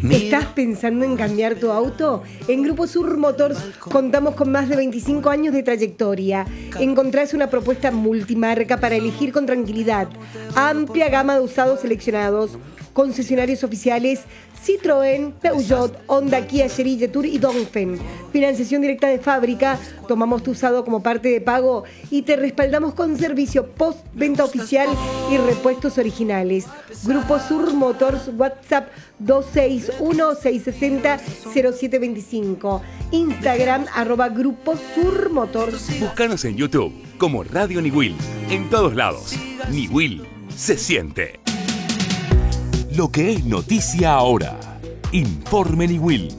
¿Estás pensando en cambiar tu auto? En Grupo Sur Motors contamos con más de 25 años de trayectoria. Encontrás una propuesta multimarca para elegir con tranquilidad. Amplia gama de usados seleccionados. Concesionarios oficiales Citroën, Peugeot, Honda, Kia, Chery, Jetour y Dongfeng. Financiación directa de fábrica. Tomamos tu usado como parte de pago y te respaldamos con servicio post-venta oficial y repuestos originales. Grupo Sur Motors, WhatsApp 261-660-0725. Instagram @Grupo Sur Motors. Búscanos en YouTube como Radio Niwil. En todos lados. Niwil se siente. Lo que es noticia ahora. Informe Niwil.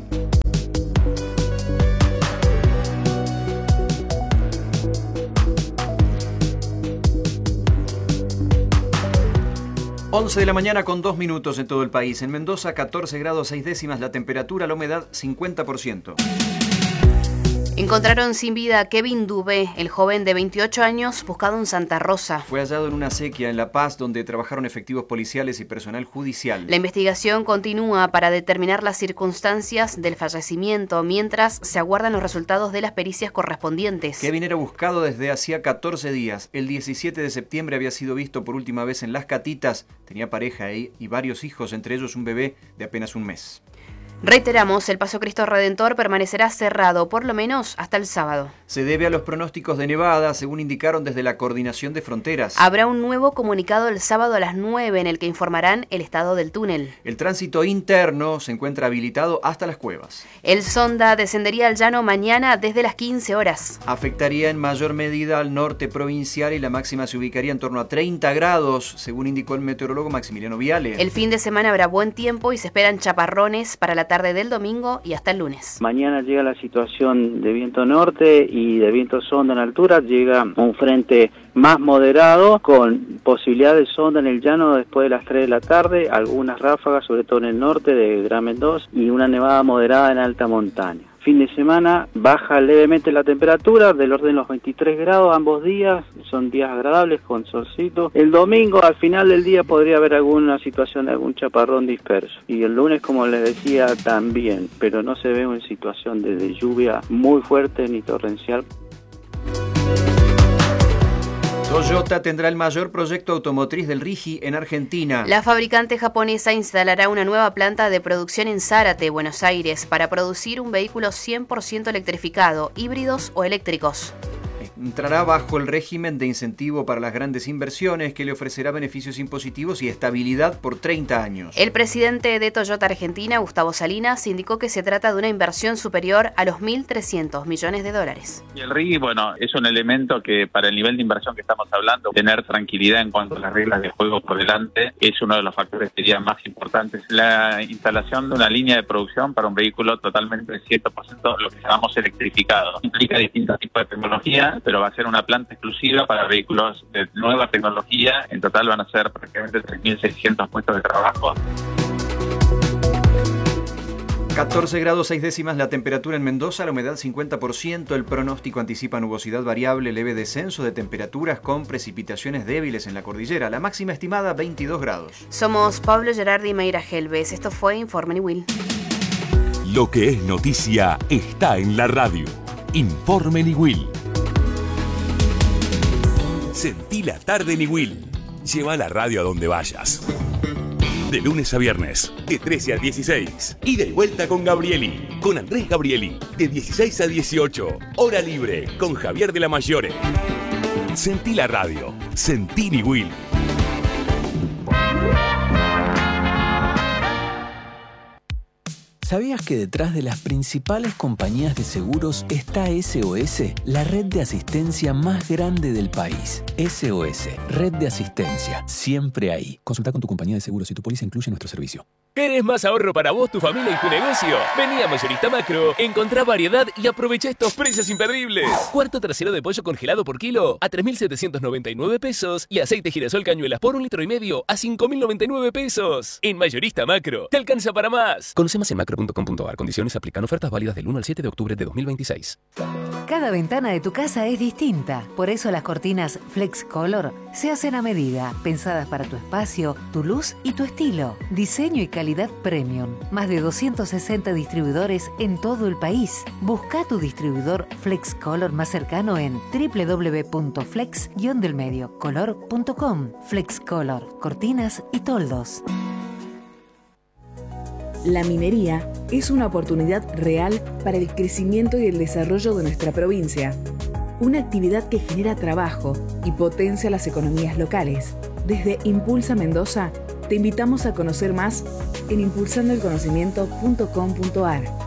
De la mañana con 2 minutos en todo el país. En Mendoza, 14 grados 6 décimas la temperatura, la humedad 50%. Encontraron sin vida a Kevin Dubé, el joven de 28 años, buscado en Santa Rosa. Fue hallado en una acequia en La Paz, donde trabajaron efectivos policiales y personal judicial. La investigación continúa para determinar las circunstancias del fallecimiento, mientras se aguardan los resultados de las pericias correspondientes. Kevin era buscado desde hacía 14 días. El 17 de septiembre había sido visto por última vez en Las Catitas. Tenía pareja y varios hijos, entre ellos un bebé de apenas un mes. Reiteramos, el Paso Cristo Redentor permanecerá cerrado por lo menos hasta el sábado. Se debe a los pronósticos de nevada, según indicaron desde la Coordinación de Fronteras. Habrá un nuevo comunicado el sábado a las 9 en el que informarán el estado del túnel. El tránsito interno se encuentra habilitado hasta las cuevas. El Sonda descendería al llano mañana desde las 15 horas. Afectaría en mayor medida al norte provincial y la máxima se ubicaría en torno a 30 grados, según indicó el meteorólogo Maximiliano Viale. El fin de semana habrá buen tiempo y se esperan chaparrones para la tarde del domingo y hasta el lunes. Mañana llega la situación de viento norte y de viento sonda en altura, llega un frente más moderado con posibilidad de sonda en el llano después de las 3 de la tarde, algunas ráfagas sobre todo en el norte de Gran Mendoza y una nevada moderada en alta montaña. Fin de semana baja levemente la temperatura, del orden de los 23 grados ambos días, son días agradables con solcito. El domingo al final del día podría haber alguna situación de algún chaparrón disperso. Y el lunes, como les decía, también, pero no se ve una situación de lluvia muy fuerte ni torrencial. Toyota tendrá el mayor proyecto automotriz del RIGI en Argentina. La fabricante japonesa instalará una nueva planta de producción en Zárate, Buenos Aires, para producir un vehículo 100% electrificado, híbridos o eléctricos. Entrará bajo el régimen de incentivo para las grandes inversiones que le ofrecerá beneficios impositivos y estabilidad por 30 años. El presidente de Toyota Argentina, Gustavo Salinas, indicó que se trata de una inversión superior a los 1.300 millones de dólares. Y el RIGI, bueno, es un elemento que para el nivel de inversión que estamos hablando, tener tranquilidad en cuanto a las reglas de juego por delante es uno de los factores que serían más importantes. La instalación de una línea de producción para un vehículo totalmente 100% lo que llamamos electrificado. Implica distintos tipos de tecnología, pero va a ser una planta exclusiva para vehículos de nueva tecnología. En total van a ser prácticamente 3.600 puestos de trabajo. 14 grados 6 décimas la temperatura en Mendoza, la humedad 50%, el pronóstico anticipa nubosidad variable, leve descenso de temperaturas con precipitaciones débiles en la cordillera, la máxima estimada 22 grados. Somos Pablo Gerardi y Mayra Helves, esto fue Informe Niwil. Lo que es noticia está en la radio. Informe Niwil. Sentí la tarde Niwil. Lleva la radio a donde vayas. De lunes a viernes, de 13 a 16. Ida y vuelta con Gabrieli. Con Andrés Gabrieli. De 16 a 18. Hora libre con Javier de la Mayore. Sentí la radio. Sentí Niwil. ¿Sabías que detrás de las principales compañías de seguros está SOS, la red de asistencia más grande del país? SOS, red de asistencia, siempre ahí. Consulta con tu compañía de seguros si tu póliza incluye nuestro servicio. ¿Querés más ahorro para vos, tu familia y tu negocio? Vení a Mayorista Macro, encontrá variedad y aprovecha estos precios imperdibles. Cuarto trasero de pollo congelado por kilo a 3.799 pesos y aceite girasol cañuelas por 1,5 litros a 5.099 pesos. En Mayorista Macro, te alcanza para más. Conoce más en macro.com.ar. Condiciones aplican. Ofertas válidas del 1 al 7 de octubre de 2026. Cada ventana de tu casa es distinta. Por eso las cortinas Flex Color se hacen a medida, pensadas para tu espacio, tu luz y tu estilo. Diseño y calidad calidad premium. Más de 260 distribuidores en todo el país. Busca tu distribuidor FlexColor más cercano en www.flex-color.com. FlexColor, cortinas y toldos. La minería es una oportunidad real para el crecimiento y el desarrollo de nuestra provincia. Una actividad que genera trabajo y potencia las economías locales. Desde Impulsa Mendoza, te invitamos a conocer más en impulsandoelconocimiento.com.ar.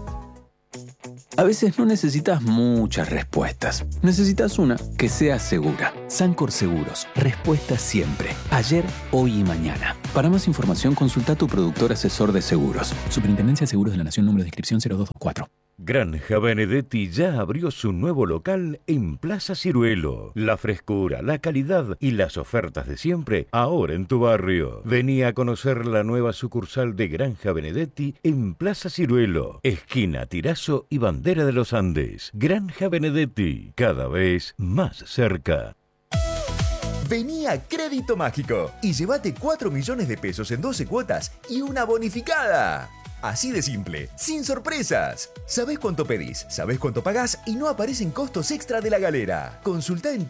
A veces no necesitas muchas respuestas. Necesitas una que sea segura. Sancor Seguros. Respuesta siempre. Ayer, hoy y mañana. Para más información, consulta a tu productor asesor de seguros. Superintendencia de Seguros de la Nación, número de inscripción 0224. Granja Benedetti ya abrió su nuevo local en Plaza Ciruelo. La frescura, la calidad y las ofertas de siempre ahora en tu barrio. Vení a conocer la nueva sucursal de Granja Benedetti en Plaza Ciruelo, esquina Tirazo y Bandera de los Andes. Granja Benedetti, cada vez más cerca. Vení a Crédito Mágico y llévate 4 millones de pesos en 12 cuotas y una bonificada. Así de simple, sin sorpresas. Sabés cuánto pedís, sabés cuánto pagás y no aparecen costos extra de la galera. Consultá en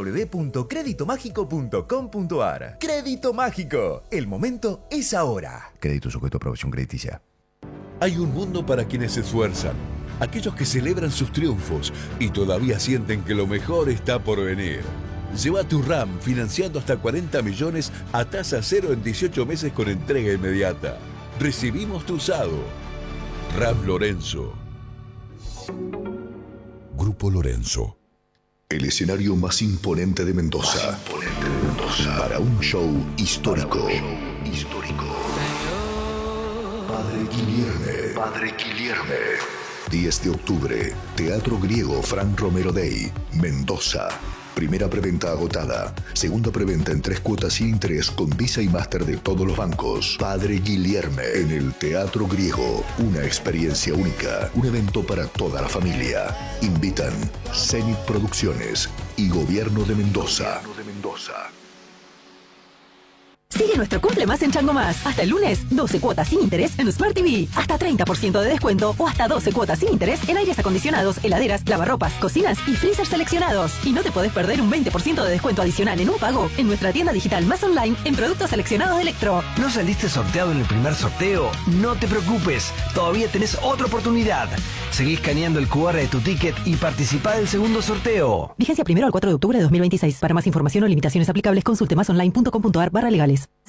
www.creditomágico.com.ar. Crédito Mágico, el momento es ahora. Crédito sujeto a aprobación crediticia. Hay un mundo para quienes se esfuerzan, aquellos que celebran sus triunfos y todavía sienten que lo mejor está por venir. Lleva tu RAM financiando hasta 40 millones a tasa cero en 18 meses con entrega inmediata. Recibimos tu usado. RAM Lorenzo. Grupo Lorenzo. El escenario más imponente de Mendoza. Para un show histórico. Padre Guilherme. 10 de octubre. Teatro Griego Fran Romero Day. Mendoza. Primera preventa agotada. Segunda preventa en 3 cuotas sin interés con Visa y Master de todos los bancos. Padre Guilherme en el Teatro Griego. Una experiencia única. Un evento para toda la familia. Invitan Zenit Producciones y Gobierno de Mendoza. Sigue nuestro cumple más en Chango Más. Hasta el lunes, 12 cuotas sin interés en Smart TV. Hasta 30% de descuento o hasta 12 cuotas sin interés en aires acondicionados, heladeras, lavarropas, cocinas y freezers seleccionados. Y no te podés perder un 20% de descuento adicional en un pago en nuestra tienda digital Más Online en productos seleccionados de Electro. ¿No saliste sorteado en el primer sorteo? No te preocupes, todavía tenés otra oportunidad. Seguí escaneando el QR de tu ticket y participá del segundo sorteo. Vigencia 1 al 4 de octubre de 2026. Para más información o limitaciones aplicables, consulte masonline.com.ar/legales.